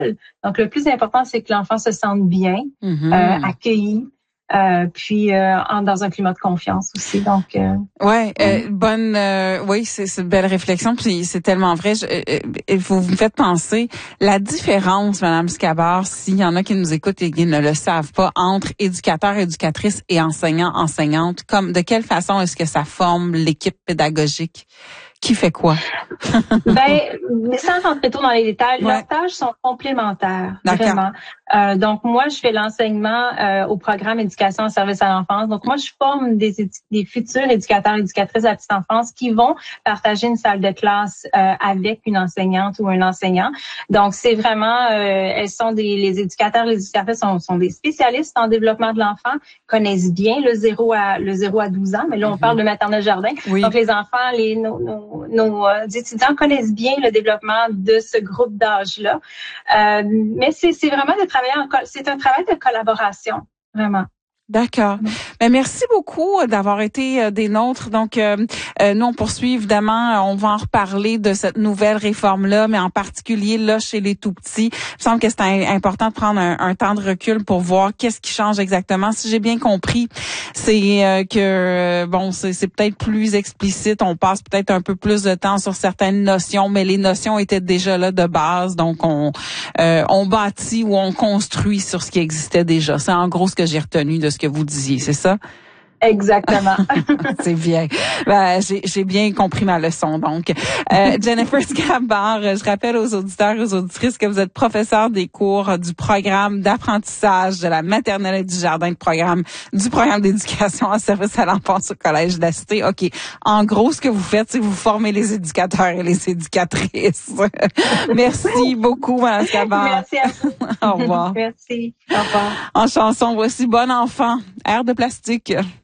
Donc, le plus important, c'est que l'enfant se sente bien, accueilli, puis dans un climat de confiance aussi. Donc, oui, c'est une belle réflexion, puis c'est tellement vrai. Vous me faites penser la différence, Madame Scabard, s'il y en a qui nous écoutent et qui ne le savent pas, entre éducateurs, éducatrices et enseignants, enseignantes. Comme de quelle façon est-ce que ça forme l'équipe pédagogique? Qui fait quoi? Sans rentrer trop dans les détails, leurs tâches sont complémentaires, vraiment. Donc, moi, je fais l'enseignement au programme éducation en service à l'enfance. Donc, moi, je forme des futurs éducateurs et éducatrices à la petite enfance qui vont partager une salle de classe avec une enseignante ou un enseignant. Donc, c'est vraiment, les éducateurs et les éducatrices sont des spécialistes en développement de l'enfant, connaissent bien le 0 à 12 ans, mais là, on parle de maternelle jardin. Oui. Donc, les enfants, nos étudiants connaissent bien le développement de ce groupe d'âge-là. Mais c'est vraiment de travailler c'est un travail de collaboration, vraiment. D'accord. Ben, merci beaucoup d'avoir été des nôtres. Donc, nous, on poursuit évidemment. On va en reparler de cette nouvelle réforme-là, mais en particulier là chez les tout-petits. Il me semble que c'est important de prendre un temps de recul pour voir qu'est-ce qui change exactement. Si j'ai bien compris, c'est que c'est peut-être plus explicite. On passe peut-être un peu plus de temps sur certaines notions, mais les notions étaient déjà là de base. Donc, on bâtit ou on construit sur ce qui existait déjà. C'est en gros ce que j'ai retenu de ce que vous disiez, c'est ça? Exactement. C'est bien. J'ai bien compris ma leçon. Donc, Jennifer Scabard, je rappelle aux auditeurs et aux auditrices que vous êtes professeure des cours du programme d'apprentissage de la maternelle et du jardin du programme d'éducation en service à l'enfance au Collège de la Cité. OK. En gros, ce que vous faites, c'est que vous formez les éducateurs et les éducatrices. Merci beaucoup, Mme Scabard. Merci à vous. Au revoir. Merci. Au revoir. En chanson, voici Bon enfant, Air de plastique.